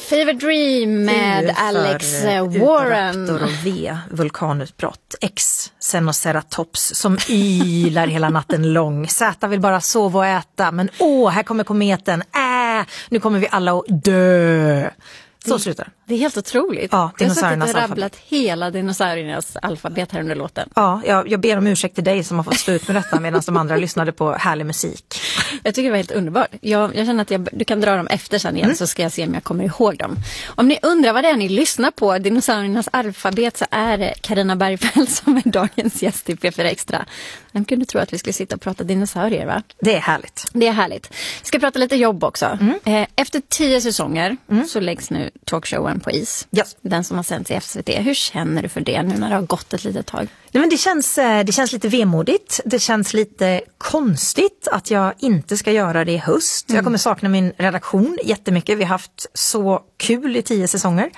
Fever Dream med Alex Warren. Och V, vulkanutbrott. X, Senoceratops som ylar hela natten lång. Z vill bara sova och äta. Men här kommer kometen. Nu kommer vi alla att dö. Så slutar. Det är helt otroligt. Ja, dinosauriernas jag har rabblat hela dinosauriernas alfabet här under låten. Ja, jag ber om ursäkt till dig som har fått stå ut med detta medan de andra lyssnade på härlig musik. Jag tycker det var helt underbart. Jag känner att du kan dra dem efter sen igen så ska jag se om jag kommer ihåg dem. Om ni undrar vad det är ni lyssnar på, dinosauriernas alfabet, så är det Carina Bergfeldt som är dagens gäst i P4 Extra. Vem kunde tro att vi skulle sitta och prata dinosaurier, va? Det är härligt. Det är härligt. Vi ska prata lite jobb också. Efter 10 säsonger så läggs nu talkshowen på is. Yes. Den som har sänts i SVT. Hur känner du för det nu när det har gått ett litet tag? Ja, men det känns lite vemodigt. Det känns lite konstigt att jag inte ska göra det i höst. Jag kommer sakna min redaktion jättemycket. Vi har haft så kul i 10 säsonger.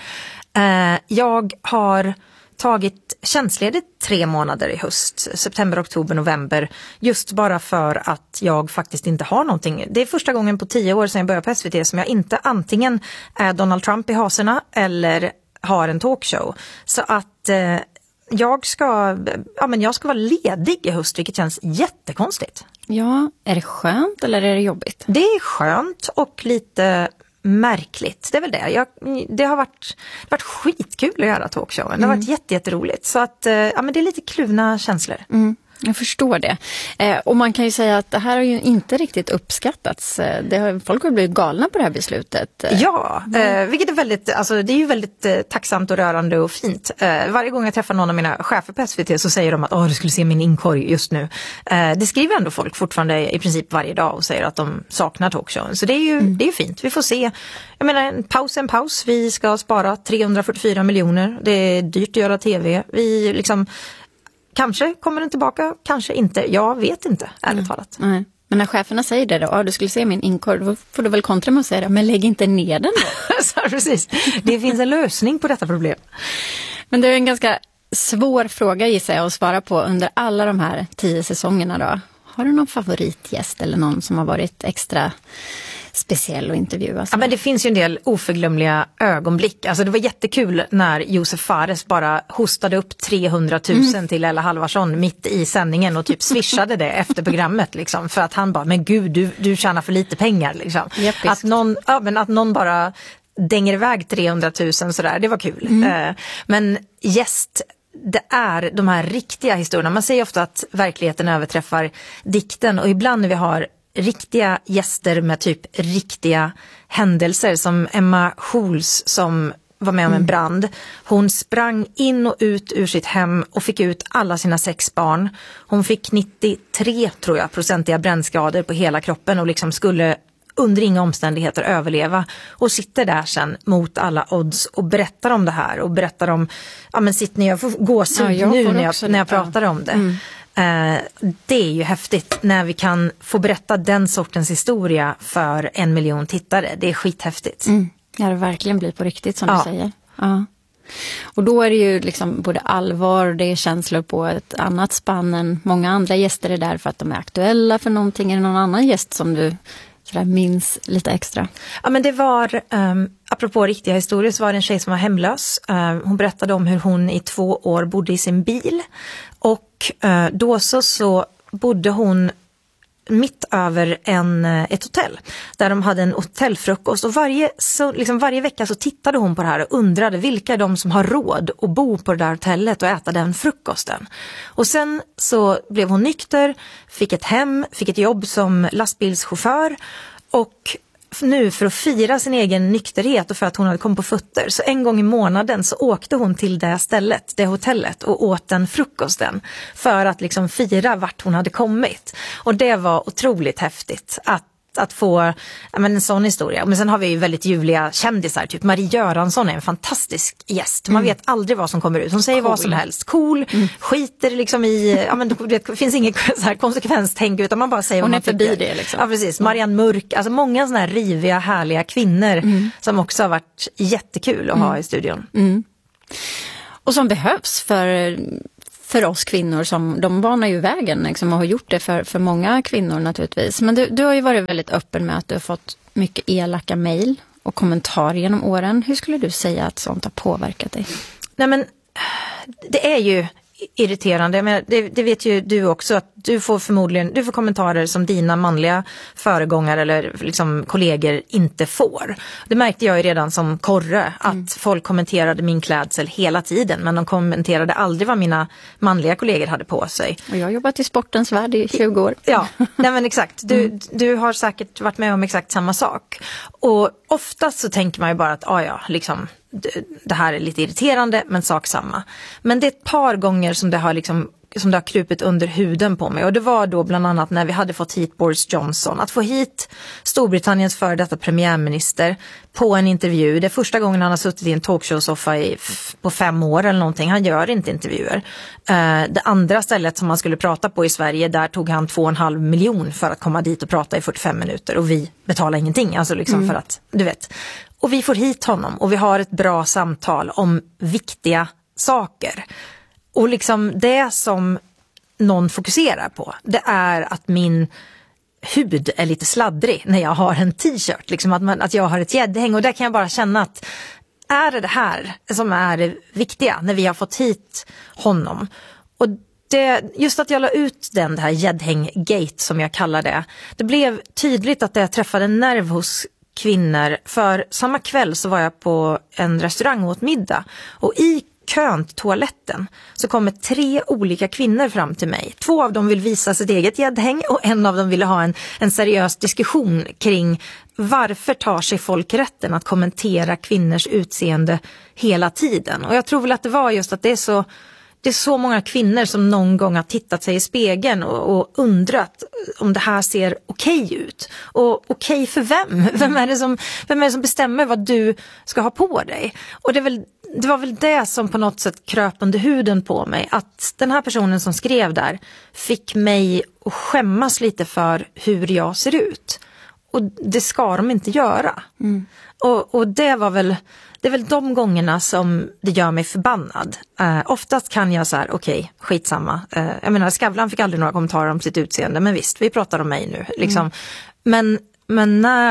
Jag har tagit tjänstledigt 3 månader i höst, september, oktober, november, just bara för att jag faktiskt inte har någonting. Det är första gången på 10 år sedan jag började på SVT som jag inte antingen är Donald Trump i haserna eller har en talkshow. Så att jag ska vara ledig i höst, vilket känns jättekonstigt. Ja, är det skönt eller är det jobbigt? Det är skönt och lite märkligt. Det är väl det. Det har varit skitkul att göra talkshowen. Det har varit jätteroligt. Så att men det är lite kluvna känslor. Jag förstår det. Och man kan ju säga att det här har ju inte riktigt uppskattats. Folk har blivit galna på det här beslutet. Ja, vilket är väldigt, alltså det är ju väldigt tacksamt och rörande och fint. Varje gång jag träffar någon av mina chefer på SVT så säger de att du skulle se min inkorg just nu. Det skriver ändå folk fortfarande i princip varje dag och säger att de saknar talkshowen. Så det är ju fint. Vi får se. Jag menar, en paus. Vi ska spara 344 miljoner. Det är dyrt att göra tv. Vi liksom... Kanske kommer den tillbaka, kanske inte. Jag vet inte, ärligt talat. Nej. Men när cheferna säger det då, du skulle se min inkorg, då får du väl kontra med att säga det, men lägg inte ner den då. Så, precis. Det finns en lösning på detta problem. Men det är en ganska svår fråga gissar jag att svara på under alla de här 10 säsongerna då. Har du någon favoritgäst eller någon som har varit extra speciell att intervjua? Ja, men det finns ju en del oförglömliga ögonblick. Alltså det var jättekul när Josef Fares bara hostade upp 300 000 till Ella Halvarsson mitt i sändningen och typ swishade det efter programmet liksom, för att han bara, men gud, du tjänar för lite pengar liksom. Att någon bara dänger iväg 300 000 sådär, det var kul. Men gäst, det är de här riktiga historierna. Man säger ofta att verkligheten överträffar dikten, och ibland när vi har riktiga gäster med typ riktiga händelser, som Emma Schools som var med om en brand. Hon sprang in och ut ur sitt hem och fick ut alla sina 6 barn. Hon fick 93, tror jag, procentiga brännskador på hela kroppen och liksom skulle under inga omständigheter överleva, och sitter där sen mot alla odds och berättar om det här och berättar om, men sitt ner, jag får gåshud nu när jag pratar om det. Det är ju häftigt när vi kan få berätta den sortens historia för 1 miljon tittare. Det är skithäftigt. Ja, det verkligen blir på riktigt som du säger. Ja. Och då är det ju liksom både allvar, det är känslor på ett annat spann än många andra gäster är där för att de är aktuella för någonting. Är det någon annan gäst som du minns lite extra? Ja, men det var, apropå riktiga historier, så var det en tjej som var hemlös. Hon berättade om hur hon i 2 år bodde i sin bil. Och då så bodde hon mitt över ett hotell där de hade en hotellfrukost, och varje vecka så tittade hon på det här och undrade vilka är de som har råd att bo på det där hotellet och äta den frukosten. Och sen så blev hon nykter, fick ett hem, fick ett jobb som lastbilschaufför, och nu för att fira sin egen nykterhet och för att hon hade kommit på fötter, så en gång i månaden så åkte hon till det stället, det hotellet, och åt den frukosten för att liksom fira vart hon hade kommit. Och det var otroligt häftigt att få en sån historia. Men sen har vi ju väldigt ljuvliga kändisar, typ Marie Göransson är en fantastisk gäst. Man vet aldrig vad som kommer ut. Hon säger vad som helst. Cool, skiter liksom i, det finns ingen så här konsekvenstänk, utan man bara säger vad man tycker. Hon är förbi det liksom. Ja, precis. Marianne Mörk, alltså många såna här riviga, härliga kvinnor som också har varit jättekul att ha i studion. Och som behövs för oss kvinnor, som de banar ju vägen liksom, och har gjort det för många kvinnor naturligtvis. Men du har ju varit väldigt öppen med att du har fått mycket elaka mejl och kommentarer genom åren. Hur skulle du säga att sånt har påverkat dig? Nej, men det är ju irriterande. Men det vet ju du också, att du får kommentarer som dina manliga föregångare eller liksom kollegor inte får. Det märkte jag ju redan som korre, att folk kommenterade min klädsel hela tiden, men de kommenterade aldrig vad mina manliga kollegor hade på sig. Och jag har jobbat i sportens värld i 20 år. Ja, nej men exakt. Du har säkert varit med om exakt samma sak. Och oftast så tänker man ju bara att liksom, det här är lite irriterande, men sak samma. Men det är ett par gånger som det har krupit under huden på mig. Och det var då bland annat när vi hade fått hit Boris Johnson. Att få hit Storbritanniens före detta premiärminister på en intervju. Det är första gången han har suttit i en talkshow-soffa på 5 år eller någonting. Han gör inte intervjuer. Det andra stället som han skulle prata på i Sverige, där tog han 2,5 miljoner för att komma dit och prata i 45 minuter. Och vi betalar ingenting. Alltså liksom för att, du vet. Och vi får hit honom och vi har ett bra samtal om viktiga saker. Och liksom det som någon fokuserar på, det är att min hud är lite sladdrig när jag har en t-shirt. Liksom att jag har ett gäddhäng, och där kan jag bara känna att är det här som är det viktiga när vi har fått hit honom. Och just att jag la ut det här gäddhäng-gate som jag kallar det. Det blev tydligt att jag träffade en nerv hos kvinnor, för samma kväll så var jag på en restaurang och åt middag, och i kön till toaletten så kommer 3 olika kvinnor fram till mig. 2 av dem vill visa sitt eget gäddhäng och en av dem ville ha en seriös diskussion kring varför tar sig folk rätten att kommentera kvinnors utseende hela tiden. Och jag tror väl att det var just att det är så många kvinnor som någon gång har tittat sig i spegeln och undrat om det här ser okej ut. Och okej för vem? Vem är det som bestämmer vad du ska ha på dig? Och det var väl det som på något sätt kröp under huden på mig. Att den här personen som skrev där fick mig att skämmas lite för hur jag ser ut. Och det ska de inte göra. Och det är väl de gångerna som det gör mig förbannad. Oftast kan jag så här, okej, skitsamma. Jag menar, Skavlan fick aldrig några kommentarer om sitt utseende, men visst, vi pratar om mig nu. Liksom. Men när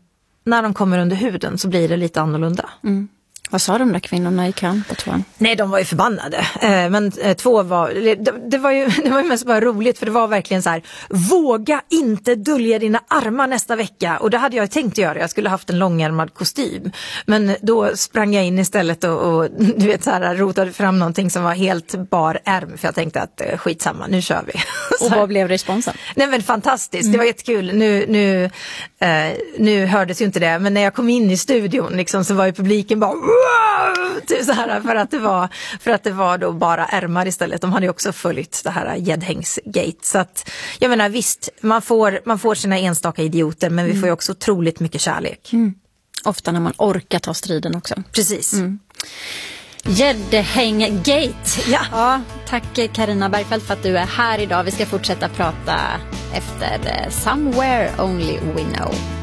de kommer under huden så blir det lite annorlunda. Vad sa de där kvinnorna i kön på toan? Nej, de var ju förbannade. Men 2 var... Det var ju mest bara roligt, för det var verkligen så här: våga inte dölja dina armar nästa vecka. Och det hade jag tänkt göra. Jag skulle haft en långärmad kostym. Men då sprang jag in istället och du vet, så här, rotade fram någonting som var helt bar ärm. För jag tänkte att skitsamma, nu kör vi. Och vad blev responsen? Nej, men fantastiskt. Det var jättekul. Nu hördes ju inte det. Men när jag kom in i studion liksom, så var ju publiken bara... Typ så här, för att det var då bara ärmar istället. De hade ju också följt det här gäddhängsgate. Så att, jag menar, visst, man får sina enstaka idioter, men vi får ju också otroligt mycket kärlek. Ofta när man orkar ta striden också. Precis. Gäddhänggate. Ja, tack Carina Bergfeldt för att du är här idag. Vi ska fortsätta prata efter Somewhere Only We Know.